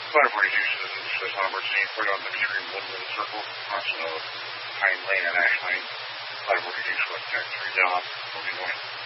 Library uses this emergency put on the extreme woodland circle, crossing of Pine Lane and Ash Lane. Library use with Tech 3 down, moving away.